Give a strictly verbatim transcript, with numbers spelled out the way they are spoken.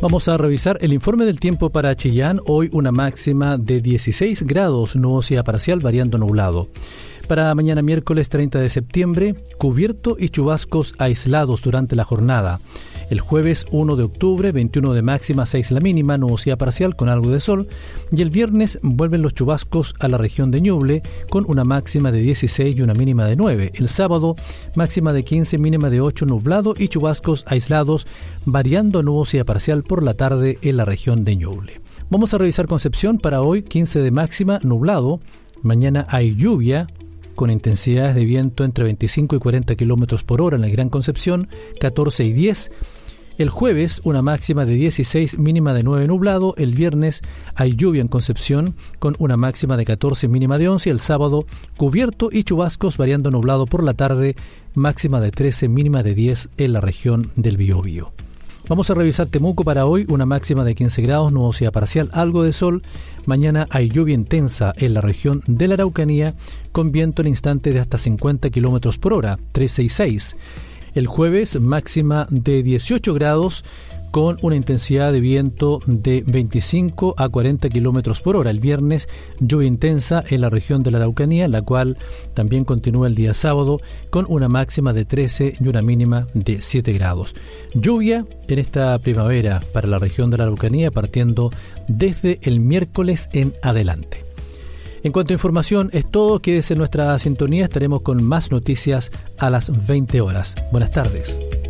Vamos a revisar el informe del tiempo para Chillán. Hoy una máxima de dieciséis grados, nubosidad parcial variando nublado. Para mañana miércoles treinta de septiembre, cubierto y chubascos aislados durante la jornada. El jueves uno de octubre, veintiuno de máxima, seis la mínima, nubosidad parcial con algo de sol. Y el viernes vuelven los chubascos a la región de Ñuble con una máxima de dieciséis y una mínima de nueve. El sábado, máxima de quince, mínima de ocho, nublado y chubascos aislados, variando nubosidad parcial por la tarde en la región de Ñuble. Vamos a revisar Concepción. Para hoy, quince de máxima, nublado. Mañana hay lluvia, con intensidades de viento entre veinticinco y cuarenta kilómetros por hora en el Gran Concepción, catorce y diez. El jueves, una máxima de dieciséis, mínima de nueve, nublado. El viernes hay lluvia en Concepción con una máxima de catorce, mínima de once. El sábado, cubierto y chubascos variando nublado por la tarde, máxima de trece, mínima de diez en la región del Biobío. Vamos a revisar Temuco para hoy, una máxima de quince grados, nubosidad parcial, algo de sol. Mañana hay lluvia intensa en la región de la Araucanía, con viento en instantes de hasta cincuenta kilómetros por hora, trece y seis. El jueves, máxima de dieciocho grados, con una intensidad de viento de veinticinco a cuarenta kilómetros por hora. El viernes, lluvia intensa en la región de la Araucanía, la cual también continúa el día sábado, con una máxima de trece y una mínima de siete grados. Lluvia en esta primavera para la región de la Araucanía, partiendo desde el miércoles en adelante. En cuanto a información, es todo. Quédese en nuestra sintonía. Estaremos con más noticias a las veinte horas. Buenas tardes.